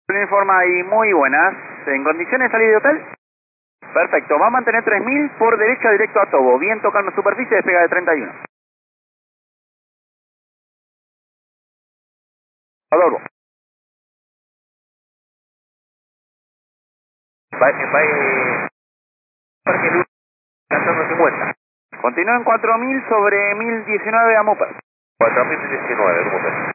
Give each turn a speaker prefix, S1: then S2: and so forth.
S1: Informa y muy buenas. ¿En condiciones de salir de hotel? Perfecto. Va a mantener 3000 por derecha directo a Tobo. Viento, calma, superficie, despega de 31. Adorbo. Parque Luz, 1450. Continúa en 4000 sobre 1019 a Mopar.
S2: 4019, ¿cómo ves?